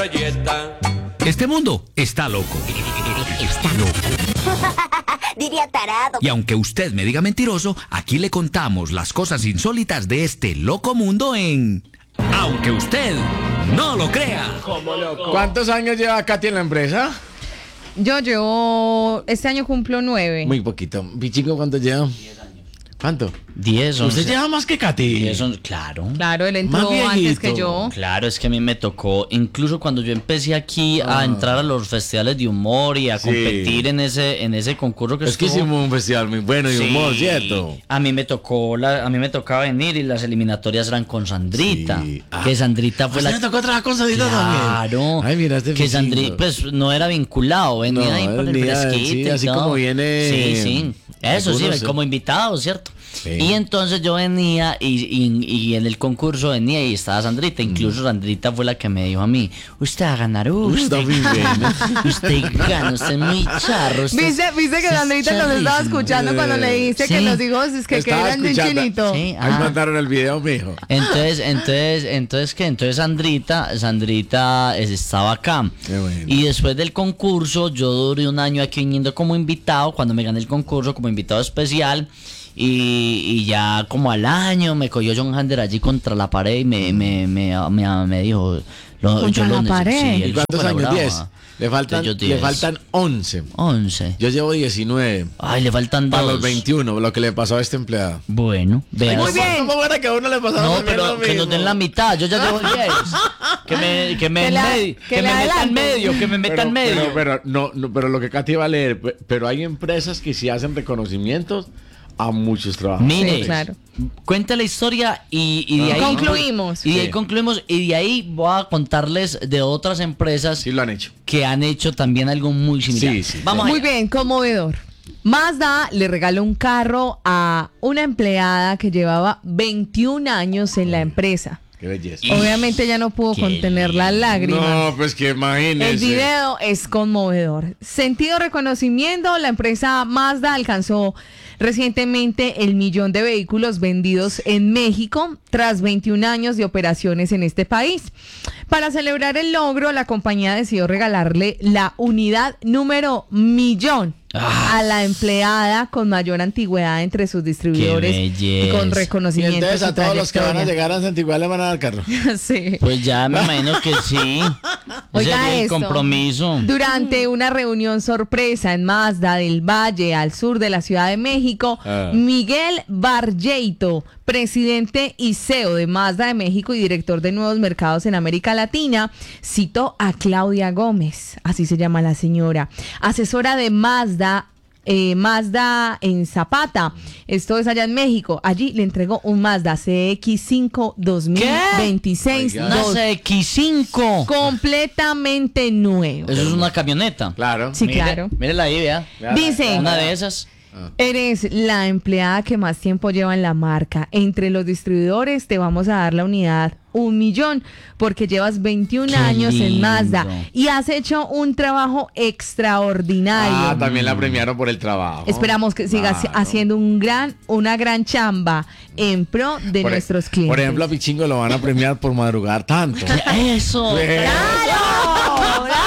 galleta. Este mundo está loco. Está loco. Diría tarado. Y aunque usted me diga mentiroso, aquí le contamos las cosas insólitas de este loco mundo en Aunque usted no lo crea. ¿Cuántos años lleva Katy en la empresa? Yo llevo, este año cumplo 9. Muy poquito. Pichingo, ¿cuánto lleva? 10 años. ¿Cuánto? 10, 11. ¿Usted lleva más que Katy? 10, 11, claro. Claro, él entró Más antes que viejito. yo. Claro, es que a mí me tocó, incluso cuando yo empecé aquí a entrar a los festivales de humor y a Sí. competir en ese concurso que Es que estuvo. hicimos un festival muy bueno y Sí. humor, ¿cierto? A mí me tocaba venir y las eliminatorias eran con Sandrita. Sí. Ah. Que Sandrita fue ¿A usted la. le tocó trabajar con Sandrita también? Claro. Ay, mira, este que Pichingo. Sandrita, pues no era vinculado, venía No, ahí por el venía, fresquito. sí, y así todo. como viene Sí, sí. Eso algunos, sí, como invitado, ¿cierto? Sí. Y entonces yo venía y en el concurso venía y estaba Sandrita. Incluso Sandrita fue la que me dijo a mí: Usted va a ganar, Está muy bien. usted gana, usted es muy charro. usted ¿Viste que usted es Sandrita nos estaba charrísimo". escuchando cuando le dijiste que Sí. los hijos es que Estaba eran de un escuchando. chinito? Sí, Ahí ah. mandaron el video, mijo. Entonces Sandrita estaba acá. Qué bueno. Y después del concurso, yo duré un año aquí viniendo como invitado, cuando me gané el concurso como invitado especial. Y ya como al año me cogió John Hander allí contra la pared y me dijo... ¿Contra la pared? Sí, ¿Y él cuántos súper años? bravo. 10. Le Entonces, faltan 11. 11. Yo llevo 19. Ay, le faltan Para 2. los 21, lo que le pasó a este empleado. Bueno, vean. Muy bien. ¿Cómo era que a uno le pasaba No, lo pero que mismo? nos den la mitad, yo ya llevo 10. Que me Que la- meta que la en adelante. medio, que me meta en medio. Pero lo que Katy va a leer, pero hay empresas que sí hacen reconocimientos a muchos trabajos. Mire, Sí, claro. cuenta la historia y de ahí Concluimos. Y de ahí Sí. concluimos y de ahí voy a contarles de otras empresas Sí lo han hecho. que han hecho también algo muy similar. Sí, sí. Vamos Muy allá. bien, conmovedor. Mazda le regaló un carro a una empleada que llevaba 21 años en la empresa. Qué belleza. Obviamente ya no pudo Qué contener las lágrimas. No, pues que imagínese. El video es conmovedor. Sentido reconocimiento, la empresa Mazda alcanzó recientemente el 1.000.000 de vehículos vendidos en México tras 21 años de operaciones en este país. Para celebrar el logro, la compañía decidió regalarle la unidad número 1.000.000 a la empleada con mayor antigüedad entre sus distribuidores y belleza. con Y reconocimiento entonces de su a todos los que van a trayectoria. llegar a Santigual le van a dar carro. Sí. Pues ya me imagino que sí. Oiga Ese es el esto. compromiso. Durante una reunión sorpresa en Mazda del Valle, al sur de la Ciudad de México, Miguel Barlleito, presidente y CEO de Mazda de México y director de nuevos mercados en América Latina, citó a Claudia Gómez, así se llama la señora, asesora de Mazda en Zapata, esto es allá en México. Allí le entregó un Mazda CX-5 2026 Oiga. Una 2, CX5. completamente nuevo. Eso es una camioneta. Claro. Sí, claro. Mírela ahí, vea. Dice, Una de esas. eres la empleada que más tiempo lleva en la marca. Entre los distribuidores te vamos a dar la unidad 1.000.000 porque llevas 21 Qué años en lindo. Mazda y has hecho un trabajo extraordinario. Ah, también la premiaron por el trabajo. Esperamos que sigas Claro. haciendo una gran chamba en pro de nuestros clientes. Por ejemplo, a Pichingo lo van a premiar por madrugar tanto. Eso. ¡Claro! ¡Bravo!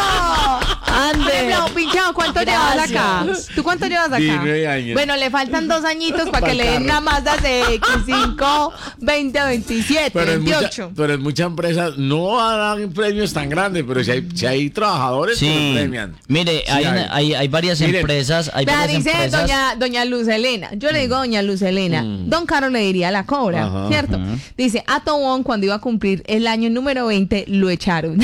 Por ejemplo, Pinchado, ¿cuánto llevas acá? Gracias. ¿Tú cuánto llevas acá? 19 años. Bueno, le faltan 2 añitos para que le den una Mazda CX-5 2027, Pero 28. en muchas empresas no dan premios tan grandes, pero si hay trabajadores que Sí. los premian. Mire, Sí, hay varias Miren. empresas. Hay Vea, varias dice empresas. doña Luz Elena. Yo le digo doña Luz Elena. Don Caro le diría la cobra, Ajá. ¿cierto? Dice, a Tobón cuando iba a cumplir el año número 20 lo echaron.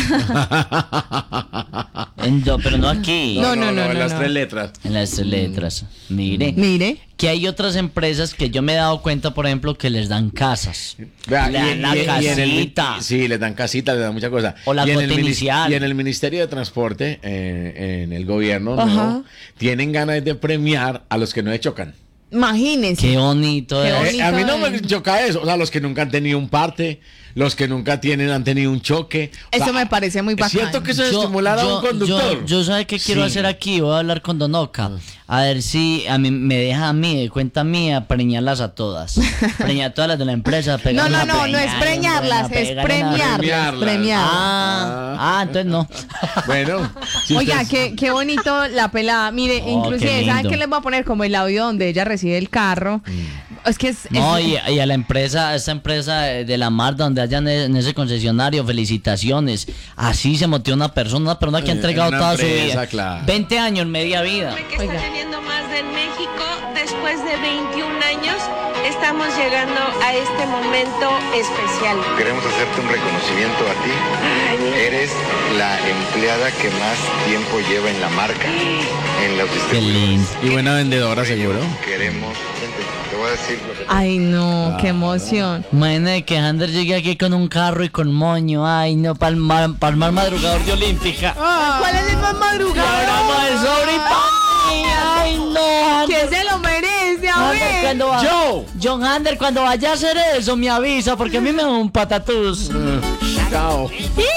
Pero no aquí. No, en las no. 3 letras. En las letras. Mire. Mire. Que hay otras empresas que yo me he dado cuenta, por ejemplo, que les dan casas. Vea, Le dan la en casita. sí, les dan casitas, les dan muchas cosas. O la y, en cuota inicial. y en el Ministerio de Transporte, en el gobierno, Ajá. ¿no? Tienen ganas de premiar a los que no se chocan. Imagínense. Qué bonito. Qué es. bonito. A mí no me choca eso. O sea, los que nunca han tenido un parte, los que nunca han tenido un choque. O Eso sea, me parece muy bacano. Siento que eso es estimular a un conductor. Yo ¿sabe qué quiero Sí. hacer aquí? Voy a hablar con Donoca. A ver si a mí me deja a mí, de cuenta mía, preñarlas a todas. Preñar a todas las de la empresa. No, pegarle no, una no, no es preñada, preñarlas, buena, es pegarle una- premiarlas. Premiarlas. Entonces no. Bueno, si Oiga, usted- qué bonito la pelada. Mire, Oh, inclusive, qué ¿saben lindo. qué les voy a poner como el audio donde ella recibe el carro? Es que No, y a la empresa, esta empresa de la Marta, donde hayan en ese concesionario, felicitaciones. Así se motiva una persona que ha entregado una toda su empresa, vida. claro. 20 años, media vida. Que está teniendo Mazda en México después de 21 años. Estamos llegando a este momento especial. Queremos hacerte un reconocimiento a ti. Eres la empleada que más tiempo lleva en la marca, en los Qué distribuidores. lindo. Y buena vendedora, seguro. Queremos, te voy a decir lo que... Ay, no, qué emoción. Imagínate que Ander llegue aquí con un carro y con moño. Ay, no, palmar madrugador de Olímpica. ¿Cuál es el más madrugador? Programa de Sobri. Ay, no. ¿Quién se lo merece? A ver. Cuando va- Yo. John Ander, cuando vaya a hacer eso, me avisa, porque a mí me da un patatús. Chao.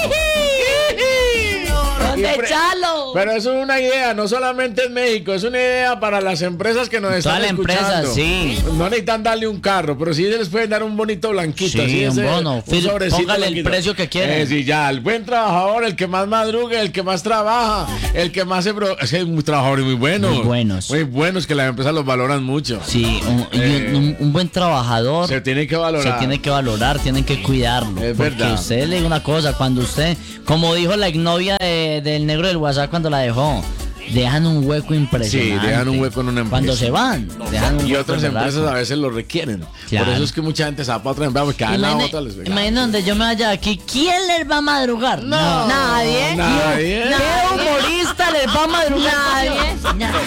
¿Dónde Y pre- echalo? Pero eso es una idea, no solamente en México, es una idea para las empresas que nos están Toda la empresa, escuchando. sí. No necesitan darle un carro, pero sí les pueden dar un bonito blanquito. Sí, así, un ese- bono. sobrecito Póngale el blanquito. precio que quiera. Sí, ya, el buen trabajador, el que más madruga, el que más trabaja, el que más es que hay muy trabajadores muy buenos. Muy buenos. Muy buenos, que las empresas los valoran mucho. Sí, un buen trabajador Se tiene que valorar. se tiene que valorar, tienen que cuidarlo. Es porque verdad. usted le diga una cosa, cuando usted, como dijo la exnovia del negro del WhatsApp cuando la dejó, dejan un hueco impresionante. Sí, dejan un hueco en una empresa. Cuando se van, dejan un Y hueco otras de verdad. empresas a veces lo requieren. Claro. Por eso es que mucha gente se va para otra empresa, porque a la otra les pega. Imagina donde yo me vaya aquí, ¿quién les va a madrugar? No, nadie. Nadie. ¿Qué humorista les va a madrugar? Nadie.